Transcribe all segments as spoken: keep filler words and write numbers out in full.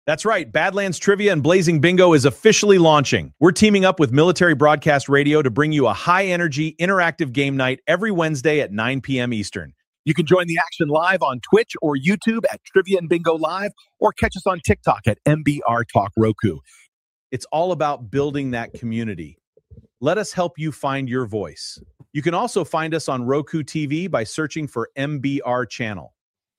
That's right. Badlands Trivia and Blazing Bingo is officially launching. We're teaming up with Military Broadcast Radio to bring you a high-energy, interactive game night every Wednesday at nine p.m. Eastern. You can join the action live on Twitch or YouTube at Trivia and Bingo Live, or catch us on TikTok at M B R Talk Roku. It's all about building that community. Let us help you find your voice. You can also find us on Roku T V by searching for M B R Channel.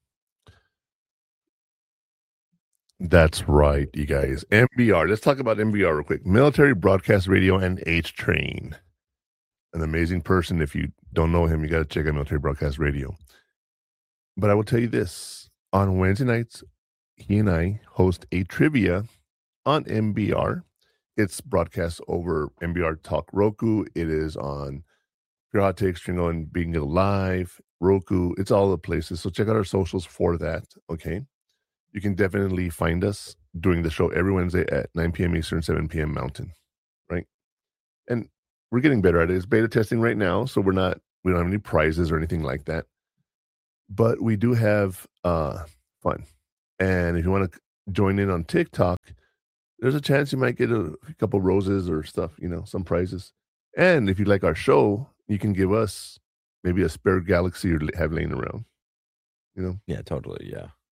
That's right, you guys. M B R. Let's talk about M B R real quick. Military Broadcast Radio and H-Train. An amazing person. If you don't know him, you got to check out Military Broadcast Radio. But I will tell you this. On Wednesday nights, he and I host a trivia on M B R. It's broadcast over M B R Talk Roku. It is on Pure Hot Takes, Stringo, and Bingo Live, Roku. It's all the places. So check out our socials for that, okay? You can definitely find us doing the show every Wednesday at nine p.m. Eastern, seven p.m. Mountain, right? And we're getting better at it. It's beta testing right now, so we're not, we don't have any prizes or anything like that. But we do have uh, fun. And if you want to join in on TikTok, there's a chance you might get a, a couple roses or stuff, you know, some prizes. And if you like our show, you can give us maybe a spare galaxy or have laying around, you know? Yeah, totally, yeah.